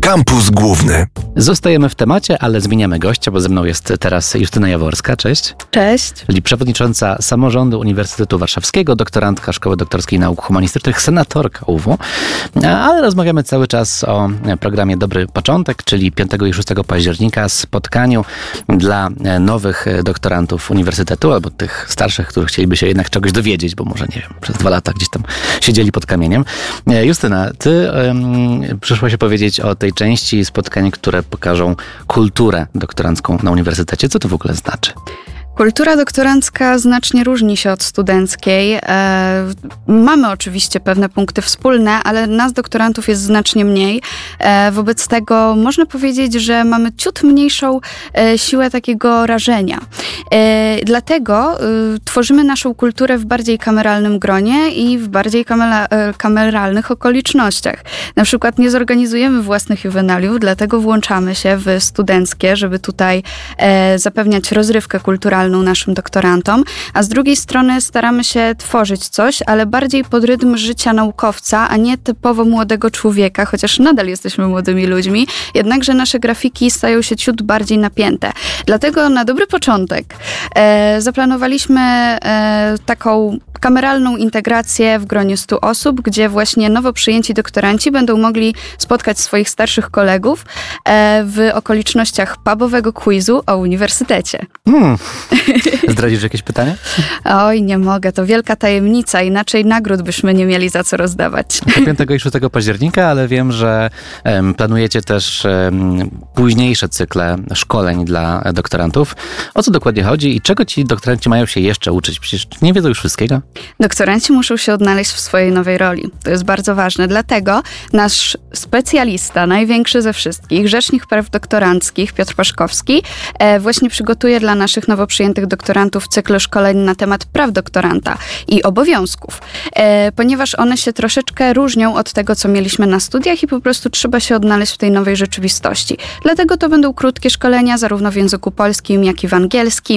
Kampus Główny. Zostajemy w temacie, ale zmieniamy gościa, bo ze mną jest teraz Justyna Jaworska. Cześć. Cześć. Czyli przewodnicząca Samorządu Uniwersytetu Warszawskiego, doktorantka Szkoły Doktorskiej Nauk Humanistycznych, senatorka UW. Ale rozmawiamy cały czas o programie Dobry Początek, czyli 5 i 6 października, spotkaniu dla nowych doktorantów uniwersytetu, albo tych starszych, którzy chcieliby się jednak czegoś dowiedzieć, bo może, nie wiem, przez 2 lata gdzieś tam siedzieli pod kamieniem. Justyna, ty przyszłaś opowiedzieć o tej części spotkań, które pokażą kulturę doktorancką na uniwersytecie. Co to w ogóle znaczy? Kultura doktorancka znacznie różni się od studenckiej. Mamy oczywiście pewne punkty wspólne, ale nas doktorantów jest znacznie mniej. Wobec tego można powiedzieć, że mamy ciut mniejszą siłę takiego rażenia. Dlatego tworzymy naszą kulturę w bardziej kameralnym gronie i w bardziej kameralnych okolicznościach. Na przykład nie zorganizujemy własnych juwenaliów, dlatego włączamy się w studenckie, żeby tutaj zapewniać rozrywkę kulturalną naszym doktorantom, a z drugiej strony staramy się tworzyć coś, ale bardziej pod rytm życia naukowca, a nie typowo młodego człowieka, chociaż nadal jesteśmy młodymi ludźmi, jednakże nasze grafiki stają się ciut bardziej napięte. Dlatego na dobry początek zaplanowaliśmy taką kameralną integrację w gronie 100 osób, gdzie właśnie nowo przyjęci doktoranci będą mogli spotkać swoich starszych kolegów w okolicznościach pubowego quizu o uniwersytecie. Zdradzisz jakieś pytania? Oj, nie mogę. To wielka tajemnica. Inaczej nagród byśmy nie mieli za co rozdawać. To 5 i 6 października, ale wiem, że planujecie też późniejsze cykle szkoleń dla doktorantów. O co dokładnie chodzi i czego ci doktoranci mają się jeszcze uczyć? Przecież nie wiedzą już wszystkiego. Doktoranci muszą się odnaleźć w swojej nowej roli. To jest bardzo ważne. Dlatego nasz specjalista, największy ze wszystkich, rzecznik praw doktoranckich, Piotr Paszkowski, właśnie przygotuje dla naszych nowo przyjętych doktorantów cykl szkoleń na temat praw doktoranta i obowiązków, ponieważ one się troszeczkę różnią od tego, co mieliśmy na studiach i po prostu trzeba się odnaleźć w tej nowej rzeczywistości. Dlatego to będą krótkie szkolenia, zarówno w języku polskim, jak i w angielskim.